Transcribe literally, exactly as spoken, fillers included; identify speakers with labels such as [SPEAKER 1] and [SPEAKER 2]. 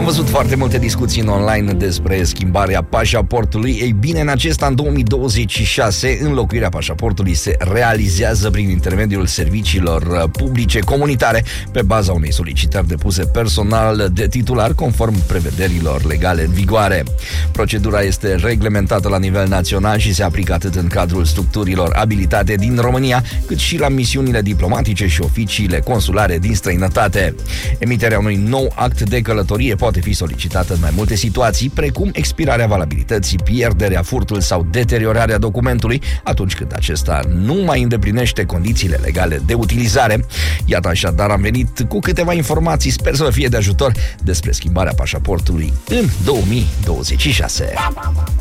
[SPEAKER 1] văzut foarte multe discuții în online despre schimbarea pașaportului. Ei bine, în acest an două mii douăzeci și șase, înlocuirea pașaportului se realizează prin intermediul serviciilor publice comunitare pe baza unei solicitări depuse personal de titular, conform prevederilor legale în vigoare. Procedura este reglementată la nivel național și se aplică atât în cadrul structurilor abilitate din România, cât și la misiunile diplomatice și oficiile consulare din străinătate. Emiterea unui nou act de călătorie poate fi solicitată în mai multe situații, precum expirarea valabilității, pierderea, furtul sau deteriorarea documentului, atunci când acesta nu mai îndeplinește condițiile legale de utilizare. Iată, așadar, am venit cu câteva informații, sper să vă fie de ajutor, despre schimbarea pașaportului în două mii douăzeci și șase.